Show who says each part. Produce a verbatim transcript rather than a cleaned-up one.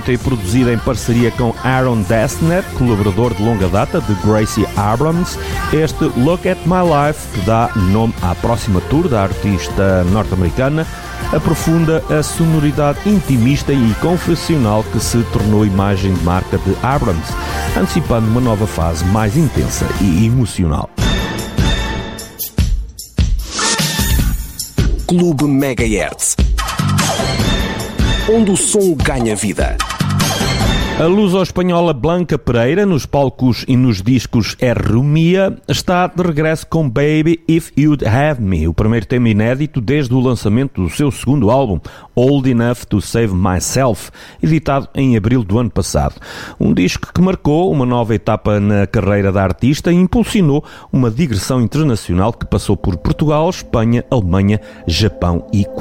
Speaker 1: escrita e produzida em parceria com Aaron Dessner, colaborador de longa data de Gracie Abrams, este Look at My Life, que dá nome à próxima tour da artista norte-americana, aprofunda a sonoridade intimista e confessional que se tornou imagem de marca de Abrams, antecipando uma nova fase mais intensa e emocional.
Speaker 2: Clube Megahertz, onde o som ganha vida.
Speaker 1: A luso-espanhola Blanca Pereira, nos palcos e nos discos R. Rumia, está de regresso com Baby If You'd Have Me, o primeiro tema inédito desde o lançamento do seu segundo álbum, Old Enough to Save Myself, editado em abril do ano passado. Um disco que marcou uma nova etapa na carreira da artista e impulsionou uma digressão internacional que passou por Portugal, Espanha, Alemanha, Japão e